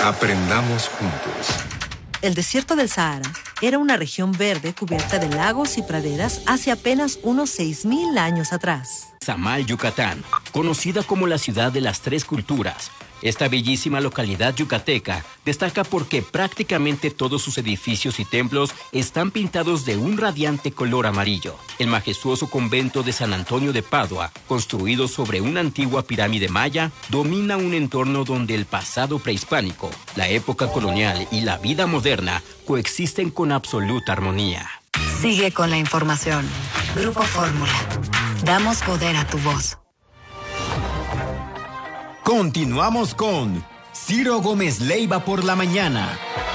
Aprendamos juntos. El desierto del Sahara era una región verde cubierta de lagos y praderas hace apenas unos 6.000 años atrás. Samal, Yucatán, conocida como la ciudad de las tres culturas. Esta bellísima localidad yucateca destaca porque prácticamente todos sus edificios y templos están pintados de un radiante color amarillo. El majestuoso convento de San Antonio de Padua, construido sobre una antigua pirámide maya, domina un entorno donde el pasado prehispánico, la época colonial y la vida moderna coexisten con absoluta armonía. Sigue con la información. Grupo Fórmula. Damos poder a tu voz. Continuamos con Ciro Gómez Leiva por la mañana.